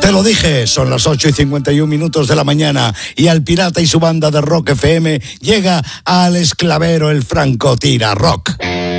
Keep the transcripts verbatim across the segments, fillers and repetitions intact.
Te lo dije, son las ocho y cincuenta y un minutos de la mañana y Al Pirata y su banda de Rock F M llega al esclavero el Franco Tira Rock.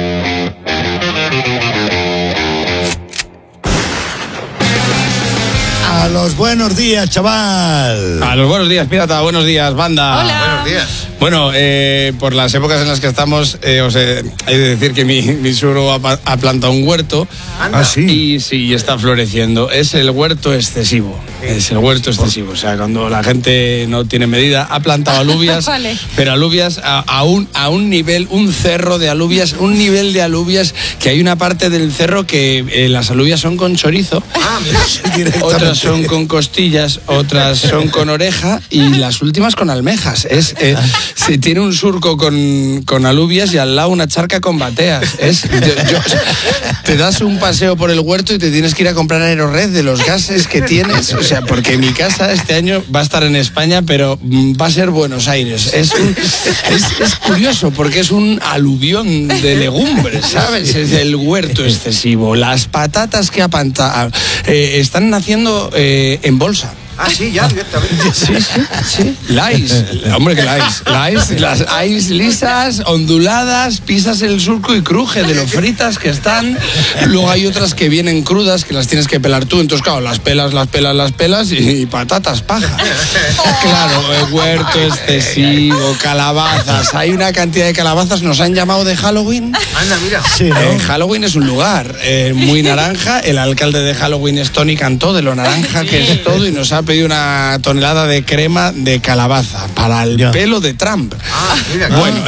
A los buenos días, chaval. A los buenos días, pirata. Buenos días, banda. Hola. Buenos días. Bueno, eh, por las épocas en las que estamos, eh, os he, he de decir que mi, mi suegro ha, ha plantado un huerto. ¿Ah, sí? Y sí, está floreciendo. Es el huerto excesivo. Sí. Es el huerto excesivo. O sea, cuando la gente no tiene medida, ha plantado alubias, Vale. pero alubias a, a, un, a un nivel, un cerro de alubias, un nivel de alubias que hay una parte del cerro que eh, las alubias son con chorizo, ah, mira, otras son con costillas, otras son con oreja y las últimas con almejas. Es... Eh, Sí, tiene un surco con, con alubias y al lado una charca con bateas. Es, yo, yo, te das un paseo por el huerto y te tienes que ir a comprar Aerored de los gases que tienes. O sea, porque mi casa este año va a estar en España, pero va a ser Buenos Aires. Es, un, es, es curioso porque es un aluvión de legumbres, ¿sabes? Es el huerto excesivo. Las patatas que apanta, eh, están naciendo eh, en bolsa. Ah, sí, ya, directamente. Sí, sí, sí. Lais, hombre, que lais. Lais, las ais lisas, onduladas, pisas el surco y cruje de lo fritas que están. Luego hay otras que vienen crudas, que las tienes que pelar tú. Entonces, claro, las pelas, las pelas, las pelas y, y patatas paja. Claro, el huerto excesivo, calabazas. Hay una cantidad de calabazas, nos han llamado de Halloween. Anda, mira. Sí, ¿no? Eh, Halloween es un lugar eh, muy naranja. El alcalde de Halloween es Tony Cantó, de lo naranja que es todo, y nos ha pedido una tonelada de crema de calabaza para el ya. pelo de Trump. Ah, mira. Bueno,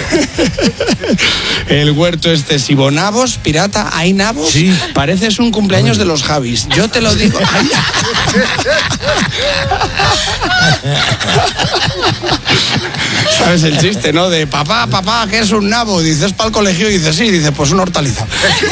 el huerto excesivo. Nabos, pirata, ¿hay nabos? Sí. Pareces un cumpleaños de los Javis. Yo te lo digo. Ay. ¿Sabes el chiste, no? De papá, papá, ¿qué es un nabo? Dices para el colegio y dices, sí, dice, pues una hortaliza.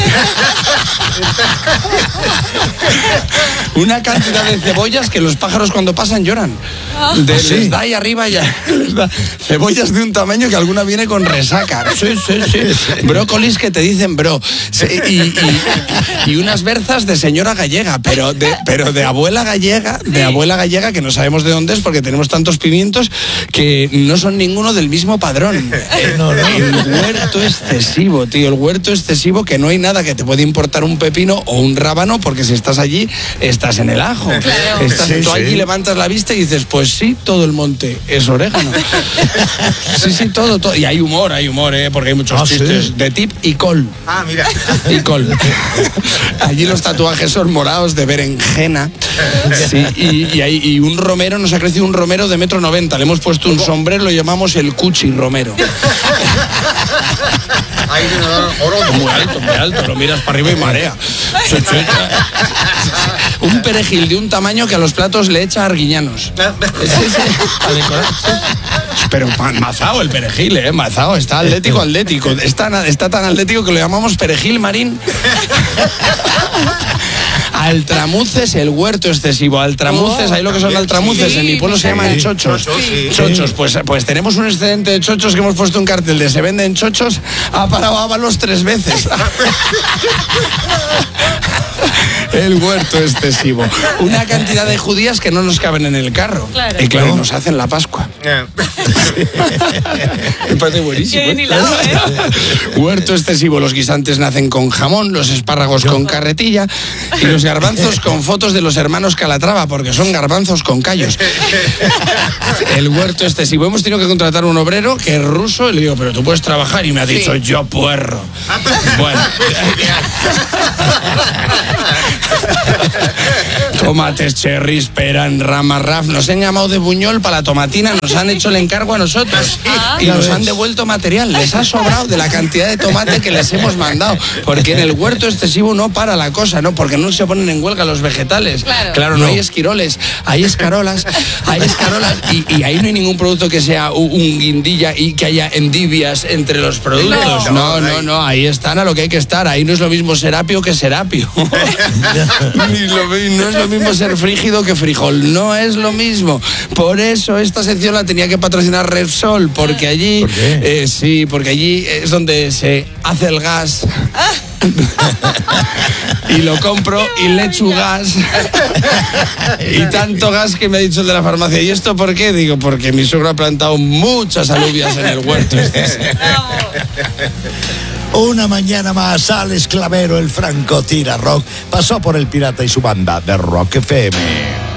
Una cantidad de cebollas que los pájaros cuando pasan lloran. De, ¿Sí? Les da ahí arriba ya. Les da cebollas de un tamaño que alguna viene con resaca. Sí, sí, sí. Brócolis que te dicen bro. Sí, y, y, y unas berzas de señora gallega, pero de, pero de abuela gallega, de abuela gallega que no sabemos de dónde es porque tenemos tantos pimientos que no son ninguno del mismo padrón. No, no. El huerto excesivo, tío. El huerto excesivo que no hay nada que te puede importar un pepino o un rábano porque si estás allí, estás en el ajo. Claro. Estás, Sí, tú sí. allí levantas la vista y dices, pues sí, todo el monte es orégano. Sí, sí, todo, todo. Y hay humor, hay humor, ¿eh? Porque hay muchos Ah, chistes ¿sí? de tip y col. Ah, mira. Y col. Allí los tatuajes son morados de berenjena. Sí, y, y, hay, y un romero, nos ha crecido un romero de metro noventa. Le hemos puesto un sombrero, lo llamamos el Cuchi Romero. Ahí viene a dar oro. Muy alto, muy alto, lo miras para arriba y marea. Un perejil de un tamaño que a los platos le echa arguiñanos. Sí, sí, a decorar, sí. Pero ma- mazao el perejil, eh, mazao, está atlético, atlético. Está, está tan atlético que lo llamamos perejil marín. Altramuces, el huerto excesivo. Altramuces, ahí lo que son altramuces, en mi pueblo se llaman chochos. Sí. Chochos, pues, pues tenemos un excedente de chochos que hemos puesto un cartel de se venden chochos, ha parado Ábalos tres veces. El huerto excesivo. Una cantidad de judías que no nos caben en el carro. Claro. Y claro, nos hacen la Pascua. Me parece buenísimo. Qué bien hilado, ¿eh? Huerto excesivo. Los guisantes nacen con jamón, los espárragos con carretilla y los garbanzos con fotos de los hermanos Calatrava, porque son garbanzos con callos. El huerto excesivo. Hemos tenido que contratar un obrero que es ruso y le digo, pero tú puedes trabajar, y me ha dicho, Sí. yo puerro. Bueno. Tomates, cherries, pera, en rama, raf. Nos han llamado de Buñol para la tomatina, nos han hecho el encargo a nosotros y Ya nos ves. han devuelto material. Les ha sobrado de la cantidad de tomate que les hemos mandado. Porque en el huerto excesivo no para la cosa, ¿no? Porque no se ponen en huelga los vegetales. Claro. no, hay esquiroles, hay escarolas, hay escarolas y, y ahí no hay ningún producto que sea un, un guindilla y que haya endivias entre los productos. No. No, no, no, ahí están a lo que hay que estar. Ahí no es lo mismo serapio que serapio. Ni lo mi- no es lo mismo ser frígido que frijol, no es lo mismo. Por eso esta sección la tenía que patrocinar Repsol, porque allí, ¿Por qué? eh, sí, porque allí es donde se hace el gas. Y lo compro y le echo gas. Y tanto gas que me ha dicho el de la farmacia. ¿Y esto por qué? Digo, porque mi suegro ha plantado muchas alubias en el huerto. Una mañana más, Alex Clavero, el Franco Tira Rock, pasó por el Pirata y su banda de Rock F M.